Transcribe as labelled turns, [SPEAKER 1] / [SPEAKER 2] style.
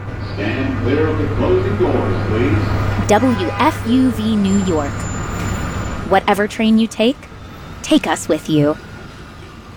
[SPEAKER 1] Stand clear of the closing doors, please.
[SPEAKER 2] WFUV New York. Whatever train you take us with you.